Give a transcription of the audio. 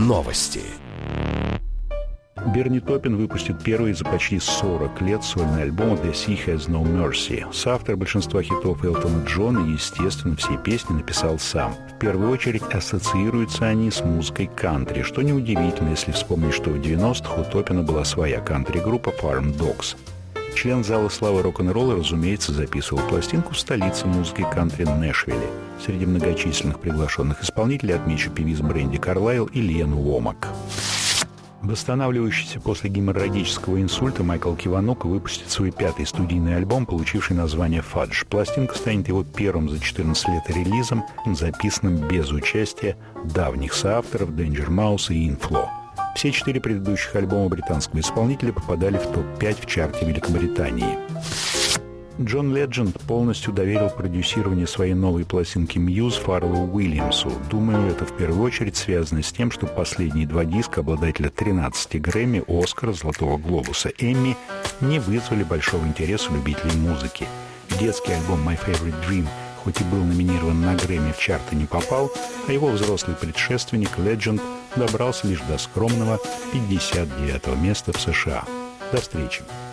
Новости. Берни Топпин выпустит первый за почти 40 лет сольный альбом «The Sea Has No Mercy». Соавтор большинства хитов Элтона Джона и, естественно, все песни написал сам. В первую очередь ассоциируются они с музыкой кантри, что неудивительно, если вспомнить, что в 90-х у Топпина была своя кантри-группа Farm Dogs. Член зала славы рок-н-ролла, разумеется, записывал пластинку в столице музыки кантри Нэшвилле. Среди многочисленных приглашенных исполнителей отмечу певиц Бренди Карлайл и Лену Уомак. Восстанавливающийся после геморрагического инсульта Майкл Киванука выпустит свой пятый студийный альбом, получивший название «Фадж». Пластинка станет его первым за 14 лет релизом, записанным без участия давних соавторов Danger Mouse и Inflo. Все 4 предыдущих альбома британского исполнителя попадали в топ-5 в чарте Великобритании. Джон Ледженд полностью доверил продюсирование своей новой пластинки «Muse» Фарреллу Уильямсу. Думаю, это в первую очередь связано с тем, что последние 2 диска обладателя 13 Грэмми, Оскара, Золотого глобуса, Эмми не вызвали большого интереса любителей музыки. Детский альбом «My Favorite Dream» хоть и был номинирован на Грэмми, в чарты не попал, а его взрослый предшественник Ледженд добрался лишь до скромного 59-го места в США. До встречи!